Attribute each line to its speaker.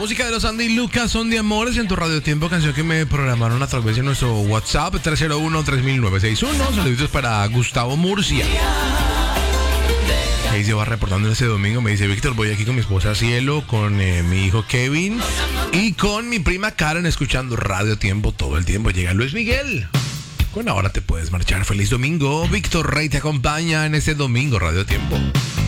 Speaker 1: música de los Andy Lucas, Son de Amores en tu Radio Tiempo, canción que me programaron a través de nuestro WhatsApp 301-3961. Saluditos para Gustavo Murcia. Ahí se va reportando ese domingo. Me dice: Víctor, voy aquí con mi esposa Cielo, con mi hijo Kevin y con mi prima Karen, escuchando Radio Tiempo todo el tiempo. Llega Luis Miguel. Bueno, ahora te puedes marchar. Feliz domingo. Víctor Rey te acompaña en este domingo Radio Tiempo.